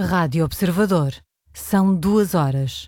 Rádio Observador. São 2 horas.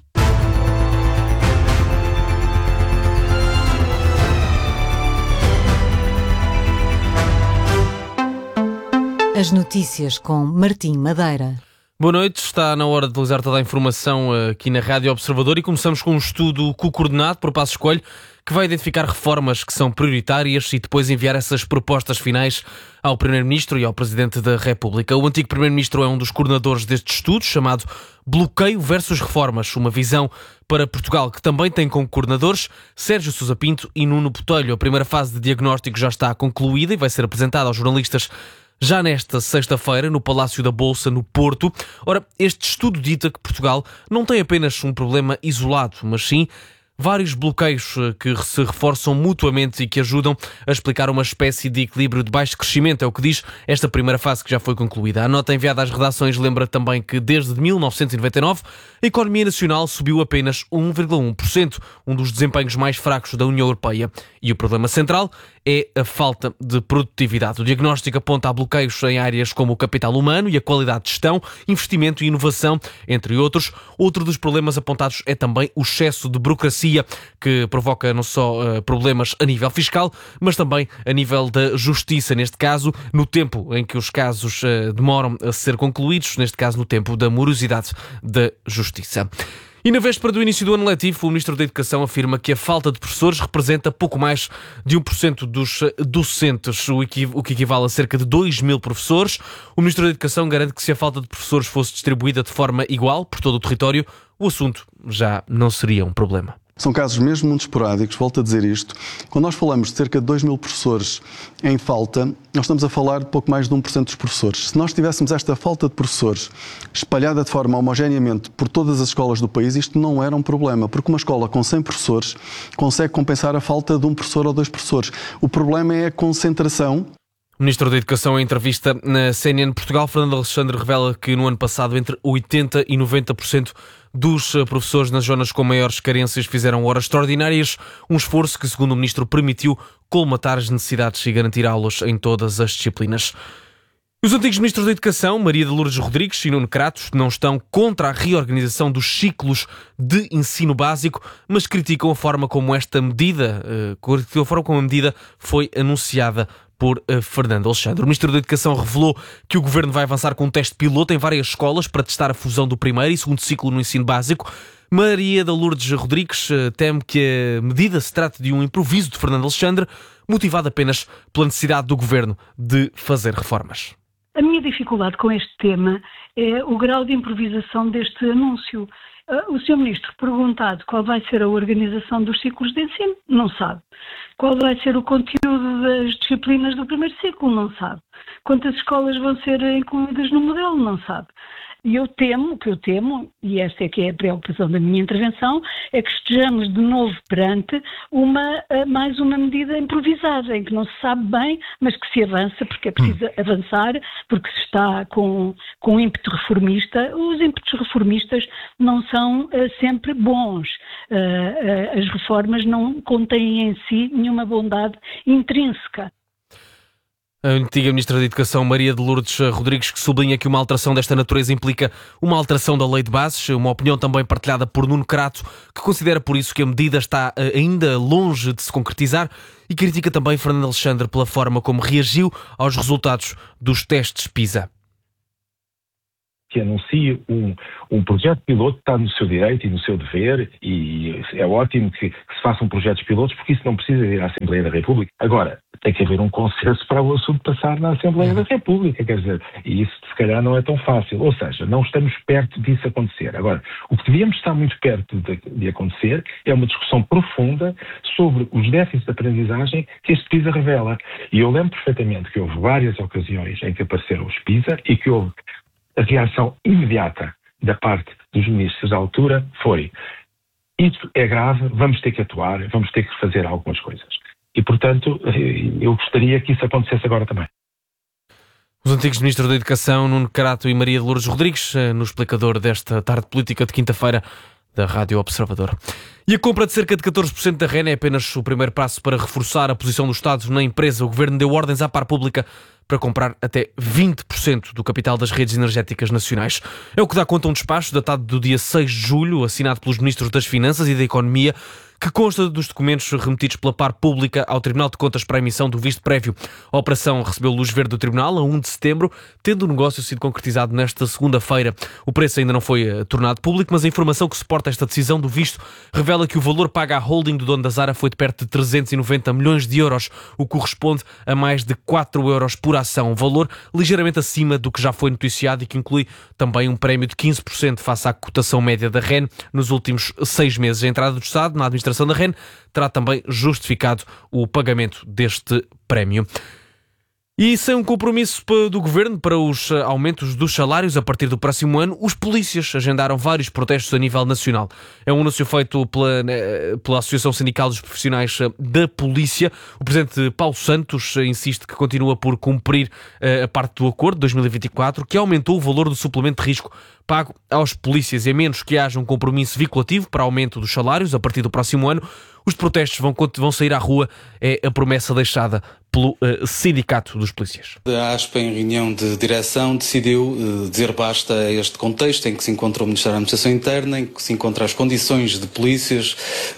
As notícias com Martim Madeira. Boa noite, está na hora de atualizar toda a informação aqui na Rádio Observador e começamos com um estudo coordenado por Passos Coelho que vai identificar reformas que são prioritárias e depois enviar essas propostas finais ao Primeiro-Ministro e ao Presidente da República. O antigo Primeiro-Ministro é um dos coordenadores deste estudo, chamado Bloqueio versus Reformas, uma visão para Portugal que também tem como coordenadores Sérgio Sousa Pinto e Nuno Botelho. A primeira fase de diagnóstico já está concluída e vai ser apresentada aos jornalistas já nesta sexta-feira, no Palácio da Bolsa, no Porto. Ora, este estudo dita que Portugal não tem apenas um problema isolado, mas sim vários bloqueios que se reforçam mutuamente e que ajudam a explicar uma espécie de equilíbrio de baixo crescimento. É o que diz esta primeira fase que já foi concluída. A nota enviada às redações lembra também que desde 1999 a economia nacional subiu apenas 1,1%, um dos desempenhos mais fracos da União Europeia. E o problema central é a falta de produtividade. O diagnóstico aponta a bloqueios em áreas como o capital humano e a qualidade de gestão, investimento e inovação, entre outros. Outro dos problemas apontados é também o excesso de burocracia, que provoca não só problemas a nível fiscal, mas também a nível da justiça, neste caso, no tempo em que os casos demoram a ser concluídos, neste caso no tempo da morosidade da justiça. E na véspera do início do ano letivo, o Ministro da Educação afirma que a falta de professores representa pouco mais de 1% dos docentes, o que equivale a cerca de 2.000 professores. O Ministro da Educação garante que se a falta de professores fosse distribuída de forma igual por todo o território, o assunto já não seria um problema. São casos mesmo muito esporádicos, volto a dizer isto. Quando nós falamos de cerca de 2.000 professores em falta, nós estamos a falar de pouco mais de 1% dos professores. Se nós tivéssemos esta falta de professores espalhada de forma homogeneamente por todas as escolas do país, isto não era um problema, porque uma escola com 100 professores consegue compensar a falta de um professor ou 2 professores. O problema é a concentração. O Ministro da Educação, em entrevista na CNN Portugal, Fernando Alexandre, revela que no ano passado entre 80% e 90% dos professores nas zonas com maiores carências fizeram horas extraordinárias, um esforço que, segundo o Ministro, permitiu colmatar as necessidades e garantir aulas em todas as disciplinas. Os antigos Ministros da Educação, Maria de Lourdes Rodrigues e Nuno Kratos, não estão contra a reorganização dos ciclos de ensino básico, mas criticam a forma como a medida foi anunciada por Fernando Alexandre. O Ministro da Educação revelou que o Governo vai avançar com um teste piloto em várias escolas para testar a fusão do primeiro e segundo ciclo no ensino básico. Maria de Lourdes Rodrigues teme que a medida se trate de um improviso de Fernando Alexandre, motivado apenas pela necessidade do Governo de fazer reformas. A minha dificuldade com este tema é o grau de improvisação deste anúncio. O Sr. Ministro, perguntado qual vai ser a organização dos ciclos de ensino, não sabe. Qual vai ser o conteúdo das disciplinas do primeiro ciclo, não sabe. Quantas escolas vão ser incluídas no modelo, não sabe. E o que eu temo, e esta é que é a preocupação da minha intervenção, é que estejamos de novo perante mais uma medida improvisada, em que não se sabe bem, mas que se avança, porque é preciso avançar, porque se está com ímpeto reformista. Os ímpetos reformistas não são sempre bons. As reformas não contêm em si nenhuma bondade intrínseca. A antiga Ministra da Educação, Maria de Lourdes Rodrigues, que sublinha que uma alteração desta natureza implica uma alteração da lei de bases, uma opinião também partilhada por Nuno Kratos, que considera por isso que a medida está ainda longe de se concretizar e critica também Fernando Alexandre pela forma como reagiu aos resultados dos testes PISA. Que anuncie um projeto piloto, está no seu direito e no seu dever, e é ótimo que se façam projetos pilotos, porque isso não precisa ir à Assembleia da República. Agora, tem que haver um consenso para o assunto passar na Assembleia da República, quer dizer, e isso se calhar não é tão fácil, ou seja, não estamos perto disso acontecer. Agora, o que devíamos estar muito perto de acontecer é uma discussão profunda sobre os déficits de aprendizagem que este PISA revela. E eu lembro perfeitamente que houve várias ocasiões em que apareceram os PISA e que houve a reação imediata da parte dos ministros da altura foi: isto é grave, vamos ter que atuar, vamos ter que fazer algumas coisas. E, portanto, eu gostaria que isso acontecesse agora também. Os antigos ministros da Educação, Nuno Kratos e Maria de Lourdes Rodrigues, no explicador desta tarde política de quinta-feira da Rádio Observador. E a compra de cerca de 14% da REN é apenas o primeiro passo para reforçar a posição do Estado na empresa. O Governo deu ordens à par pública para comprar até 20% do capital das redes energéticas nacionais. É o que dá conta um despacho datado do dia 6 de julho, assinado pelos Ministros das Finanças e da Economia, que consta dos documentos remetidos pela par pública ao Tribunal de Contas para a emissão do visto prévio. A operação recebeu luz verde do Tribunal a 1 de setembro, tendo o negócio sido concretizado nesta segunda-feira. O preço ainda não foi tornado público, mas a informação que suporta esta decisão do visto revela que o valor pago à holding do dono da Zara foi de perto de 390 milhões de euros, o que corresponde a mais de 4 euros por ação, um valor ligeiramente acima do que já foi noticiado e que inclui também um prémio de 15% face à cotação média da REN nos últimos 6 meses. A entrada do Estado na administração da REN terá também justificado o pagamento deste prémio. E sem um compromisso do Governo para os aumentos dos salários a partir do próximo ano, os polícias agendaram vários protestos a nível nacional. É um anúncio feito pela Associação Sindical dos Profissionais da Polícia. O presidente Paulo Santos insiste que continua por cumprir a parte do acordo de 2024, que aumentou o valor do suplemento de risco pago aos polícias, e a menos que haja um compromisso vinculativo para aumento dos salários a partir do próximo ano, os protestos vão sair à rua, é a promessa deixada pelo Sindicato dos Polícias. A ASP, em reunião de direção, decidiu dizer basta a este contexto em que se encontra o Ministério da Administração Interna, em que se encontram as condições de polícias,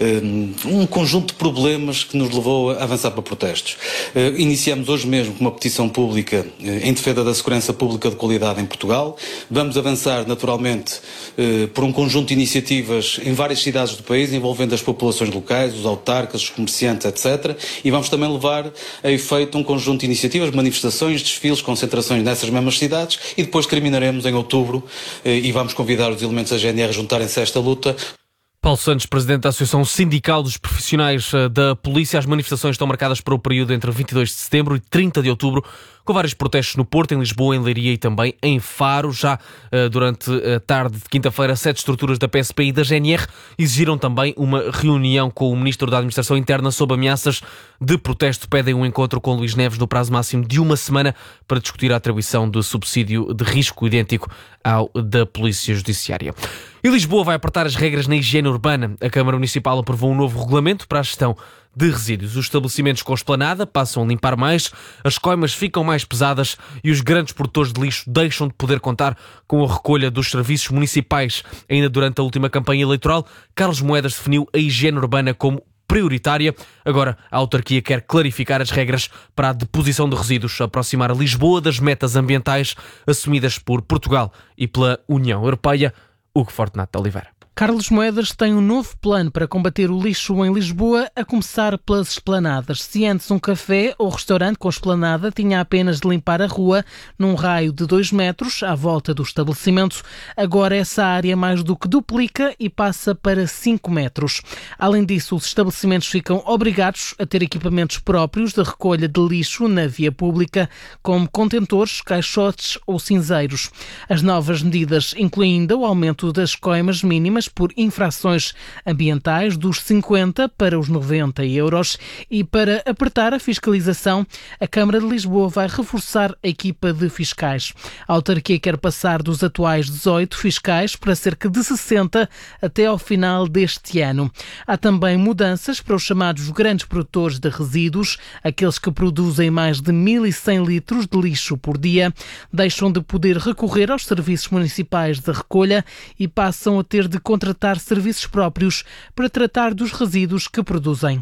um conjunto de problemas que nos levou a avançar para protestos. Iniciamos hoje mesmo com uma petição pública em defesa da segurança pública de qualidade em Portugal. Vamos avançar naturalmente por um conjunto de iniciativas em várias cidades do país, envolvendo as populações locais, os autarcas, os comerciantes, etc. E vamos também levar a efeito um conjunto de iniciativas, manifestações, desfiles, concentrações nessas mesmas cidades, e depois terminaremos em outubro e vamos convidar os elementos da GNR a juntarem-se a esta luta. Paulo Santos, presidente da Associação Sindical dos Profissionais da Polícia. As manifestações estão marcadas para o período entre 22 de setembro e 30 de outubro, com vários protestos no Porto, em Lisboa, em Leiria e também em Faro. Já durante a tarde de quinta-feira, 7 estruturas da PSP e da GNR exigiram também uma reunião com o Ministro da Administração Interna sob ameaças de protesto. Pedem um encontro com Luís Neves no prazo máximo de uma semana para discutir a atribuição de subsídio de risco idêntico ao da Polícia Judiciária. E Lisboa vai apertar as regras na higiene urbana. A Câmara Municipal aprovou um novo regulamento para a gestão de resíduos. Os estabelecimentos com esplanada passam a limpar mais, as coimas ficam mais pesadas e os grandes produtores de lixo deixam de poder contar com a recolha dos serviços municipais. Ainda durante a última campanha eleitoral, Carlos Moedas definiu a higiene urbana como prioritária. Agora, a autarquia quer clarificar as regras para a deposição de resíduos, aproximar Lisboa das metas ambientais assumidas por Portugal e pela União Europeia. Hugo Fortunato de Oliveira. Carlos Moedas tem um novo plano para combater o lixo em Lisboa, a começar pelas esplanadas. Se antes um café ou restaurante com esplanada tinha apenas de limpar a rua num raio de 2 metros à volta do estabelecimento, agora essa área mais do que duplica e passa para 5 metros. Além disso, os estabelecimentos ficam obrigados a ter equipamentos próprios de recolha de lixo na via pública, como contentores, caixotes ou cinzeiros. As novas medidas incluem ainda o aumento das coimas mínimas por infrações ambientais dos 50 para os 90 euros, e para apertar a fiscalização, a Câmara de Lisboa vai reforçar a equipa de fiscais. A autarquia quer passar dos atuais 18 fiscais para cerca de 60 até ao final deste ano. Há também mudanças para os chamados grandes produtores de resíduos, aqueles que produzem mais de 1.100 litros de lixo por dia, deixam de poder recorrer aos serviços municipais de recolha e passam a ter de contratar serviços próprios para tratar dos resíduos que produzem.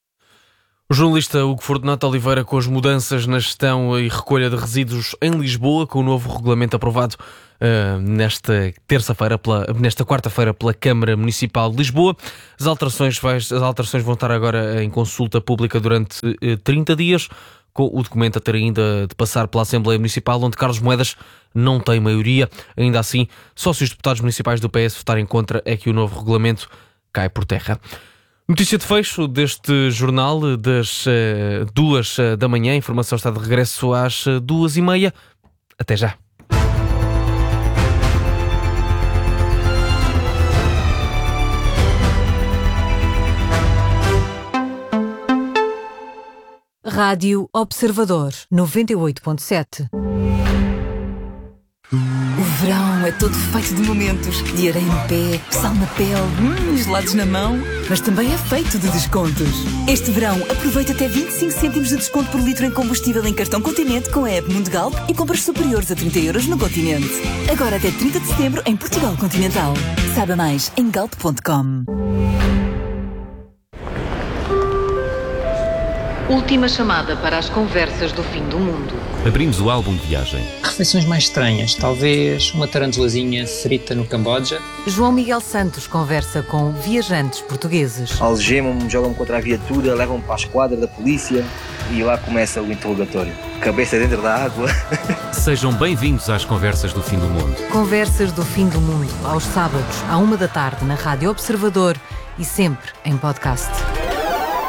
O jornalista Hugo Fortunato Oliveira com as mudanças na gestão e recolha de resíduos em Lisboa, com o novo regulamento aprovado nesta quarta-feira pela Câmara Municipal de Lisboa. As alterações vão estar agora em consulta pública durante 30 dias, com o documento a ter ainda de passar pela Assembleia Municipal, onde Carlos Moedas não tem maioria. Ainda assim, só se os deputados municipais do PS votarem contra é que o novo regulamento cai por terra. Notícia de fecho deste jornal das 2 da manhã. A informação está de regresso às 2h30. Até já. Rádio Observador 98.7. O verão é todo feito de momentos, de areia no pé, sal na pele, gelados na mão, mas também é feito de descontos. Este verão, aproveita até 25 cêntimos de desconto por litro em combustível em cartão Continente com a app Mundo Galp e compras superiores a 30 € no Continente. Agora até 30 de setembro em Portugal Continental. Saiba mais em galp.com. Última chamada para as conversas do fim do mundo. Abrimos o álbum de viagem. Refeições mais estranhas, talvez uma tarantulazinha frita no Camboja. João Miguel Santos conversa com viajantes portugueses. Algemam-me, jogam-me contra a viatura, levam-me para a esquadra da polícia e lá começa o interrogatório. Cabeça dentro da água. Sejam bem-vindos às Conversas do Fim do Mundo. Conversas do Fim do Mundo, aos sábados, à 1 da tarde, na Rádio Observador e sempre em podcast.